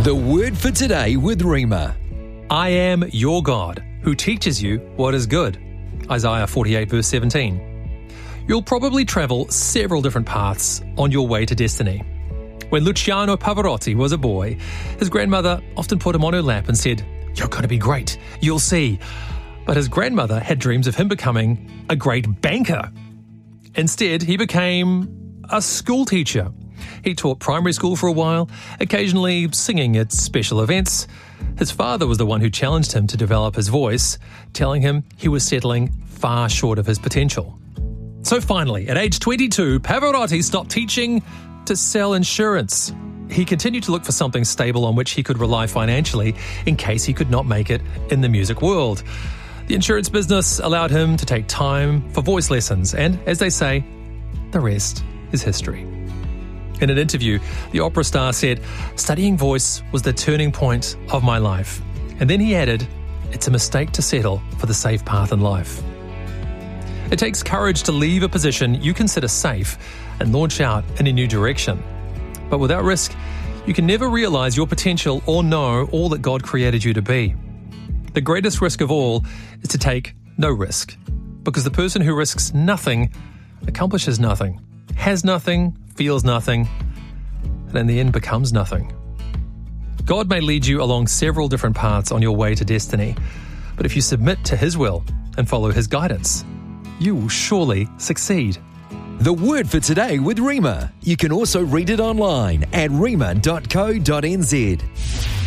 The word for today with Rima. I am your God, who teaches you what is good. Isaiah 48 verse 17. You'll probably travel several different paths on your way to destiny. When Luciano Pavarotti was a boy, his grandmother often put him on her lap and said, "You're going to be great, you'll see." But his grandmother had dreams of him becoming a great banker. Instead, he became a school teacher. He taught primary school for a while, occasionally singing at special events. His father was the one who challenged him to develop his voice, telling him he was settling far short of his potential. So finally, at age 22, Pavarotti stopped teaching to sell insurance. He continued to look for something stable on which he could rely financially in case he could not make it in the music world. The insurance business allowed him to take time for voice lessons, and as they say, the rest is history. In an interview, the opera star said, "Studying voice was the turning point of my life." And then he added, "It's a mistake to settle for the safe path in life." It takes courage to leave a position you consider safe and launch out in a new direction. But without risk, you can never realize your potential or know all that God created you to be. The greatest risk of all is to take no risk, because the person who risks nothing accomplishes nothing, has nothing, feels nothing, and in the end becomes nothing. God may lead you along several different paths on your way to destiny, but if you submit to His will and follow His guidance, you will surely succeed. The word for today with Rima. You can also read it online at rima.co.nz.